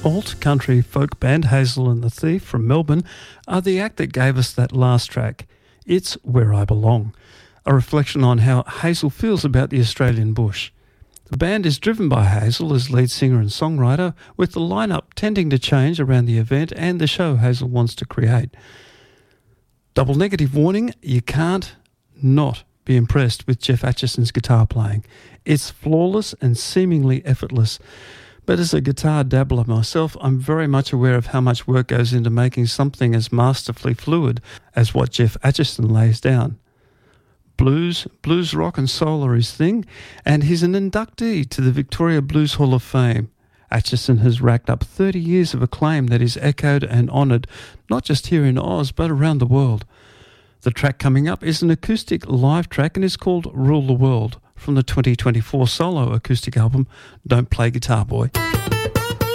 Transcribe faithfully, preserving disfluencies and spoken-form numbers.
Alt-country folk band Hazel and the Thief from Melbourne are the act that gave us that last track. It's Where I Belong, a reflection on how Hazel feels about the Australian bush. The band is driven by Hazel as lead singer and songwriter, with the lineup tending to change around the event and the show Hazel wants to create. Double negative warning, you can't not be impressed with Jeff Atchison's guitar playing. It's flawless and seemingly effortless. But as a guitar dabbler myself, I'm very much aware of how much work goes into making something as masterfully fluid as what Jeff Atchison lays down. Blues, blues rock and soul are his thing, and he's an inductee to the Victoria Blues Hall of Fame. Atchison has racked up thirty years of acclaim that is echoed and honoured, not just here in Oz, but around the world. The track coming up is an acoustic live track and is called Rule the World, from the twenty twenty-four solo acoustic album Don't Play Guitar Boy.